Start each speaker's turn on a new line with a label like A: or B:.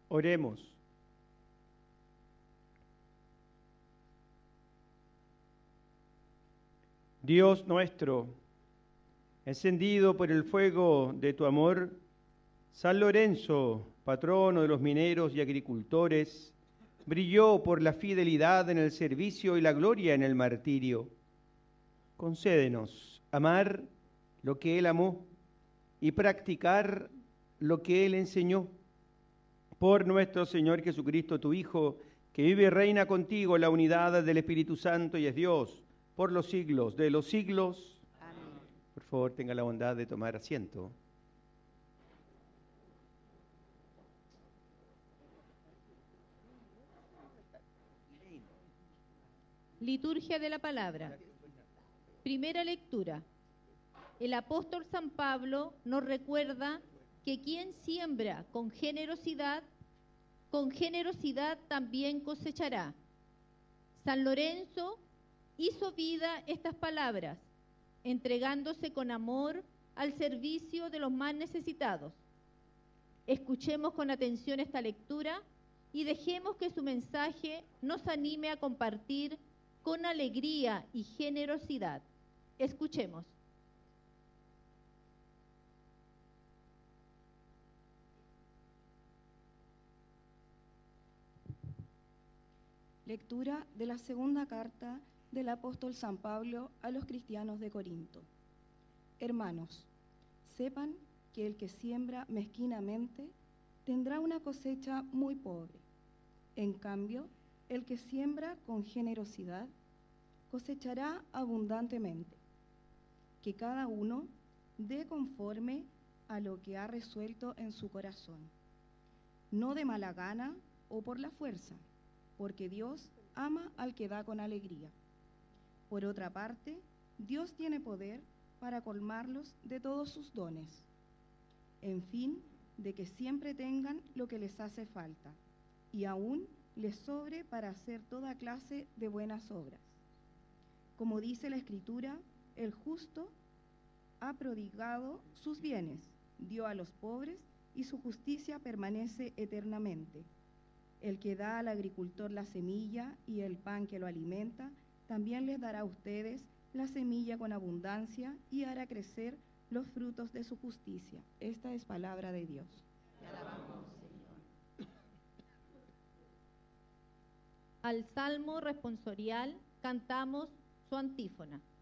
A: Oremos. Dios nuestro, encendido por el fuego de tu amor, San Lorenzo, patrono de los mineros y agricultores, brilló por la fidelidad en el servicio y la gloria en el martirio. Concédenos amar lo que Él amó y practicar lo que Él enseñó. Por nuestro Señor Jesucristo, tu Hijo, que vive y reina contigo en la unidad del Espíritu Santo y es Dios, por los siglos de los siglos.
B: Amén.
A: Por favor, tenga la bondad de tomar asiento.
B: Liturgia de la Palabra. Primera lectura. El apóstol San Pablo nos recuerda que quien siembra con generosidad también cosechará. San Lorenzo hizo vida estas palabras, entregándose con amor al servicio de los más necesitados. Escuchemos con atención esta lectura y dejemos que su mensaje nos anime a compartir con alegría y generosidad. Escuchemos.
C: Lectura de la segunda carta del apóstol San Pablo a los cristianos de Corinto. Hermanos, sepan que el que siembra mezquinamente tendrá una cosecha muy pobre. En cambio, el que siembra con generosidad cosechará abundantemente. Que cada uno dé conforme a lo que ha resuelto en su corazón, no de mala gana o por la fuerza, porque Dios ama al que da con alegría. Por otra parte, Dios tiene poder para colmarlos de todos sus dones, en fin, de que siempre tengan lo que les hace falta, y aún les sobre para hacer toda clase de buenas obras. Como dice la Escritura, el justo ha prodigado sus bienes, dio a los pobres, y su justicia permanece eternamente. El que da al agricultor la semilla y el pan que lo alimenta, también les dará a ustedes la semilla con abundancia y hará crecer los frutos de su justicia. Esta es palabra de Dios.
B: Te alabamos, Señor. Al Salmo responsorial cantamos su antífona.